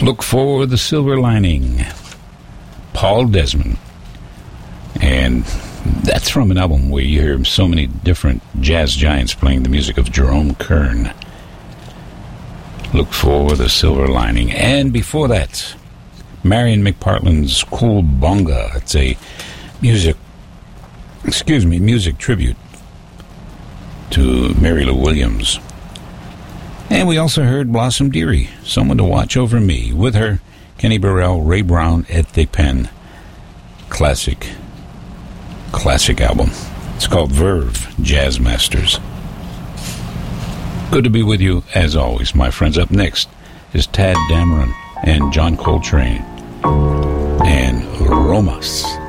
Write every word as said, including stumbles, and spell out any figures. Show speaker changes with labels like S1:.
S1: Look for the Silver Lining, Paul Desmond. And that's from an album where you hear so many different jazz giants playing the music of Jerome Kern. Look for the Silver Lining. And before that, Marion McPartland's Cool Bonga. It's a music, excuse me, music tribute to Mary Lou Williams. And we also heard Blossom Dearie, Someone to Watch Over Me. With her, Kenny Burrell, Ray Brown at the pen. Classic, classic album. It's called Verve Jazz Masters. Good to be with you, as always, my friends. Up next is Tad Dameron and John Coltrane and Romas.